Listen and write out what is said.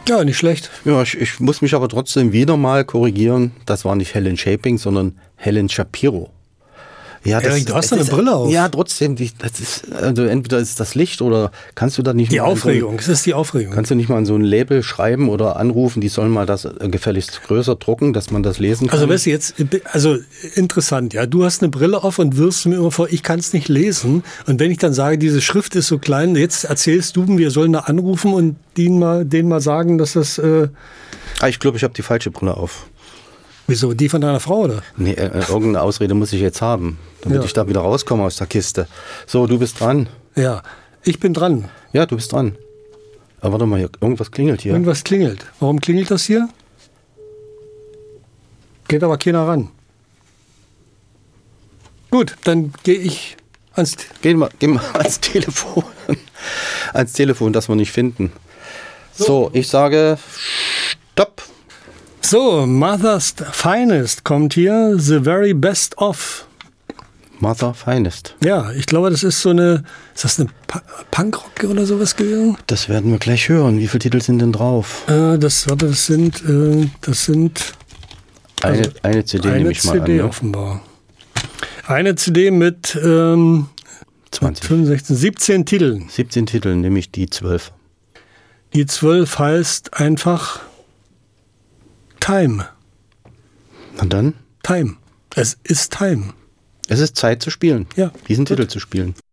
Ja, nicht schlecht. Ja, ich muss mich aber trotzdem wieder mal korrigieren. Das war nicht Helen Shaping, sondern Helen Shapiro. Ja, Erik, du hast da eine Brille auf. Ja, trotzdem. Das ist, also entweder ist es das Licht oder kannst du da nicht Die mal Aufregung, es ist die Aufregung. Kannst du nicht mal an so ein Label schreiben oder anrufen, die sollen mal das gefälligst größer drucken, dass man das lesen kann? Also weißt du jetzt, also interessant, ja, du hast eine Brille auf und wirfst mir immer vor, ich kann es nicht lesen. Und wenn ich dann sage, diese Schrift ist so klein, jetzt erzählst du, wir sollen da anrufen und denen mal sagen, dass das... Ich glaube, ich habe die falsche Brille auf. Wieso, die von deiner Frau, oder? Nee, irgendeine Ausrede muss ich jetzt haben, damit ich da wieder rauskomme aus der Kiste. So, du bist dran. Ja, ich bin dran. Ja, du bist dran. Aber warte mal, hier, irgendwas klingelt hier. Irgendwas klingelt. Warum klingelt das hier? Geht aber keiner ran. Gut, dann gehe ich ans... Gehen wir ans Telefon. Ans Telefon, das wir nicht finden. So, ich sage Stopp. So, Mother's Finest kommt hier, The Very Best Of. Mother Finest. Ja, ich glaube, das ist so eine, ist das eine Punkrock oder sowas gewesen? Das werden wir gleich hören. Wie viele Titel sind denn drauf? Das sind eine CD nehme ich mal CD an. Ne? Offenbar. Eine CD mit 20. 65, 17 Titeln. 17 Titeln, nämlich die 12. Die 12 heißt einfach Time. Und dann? Time. Es ist Time. Es ist Zeit zu spielen. Ja. Diesen Titel zu spielen.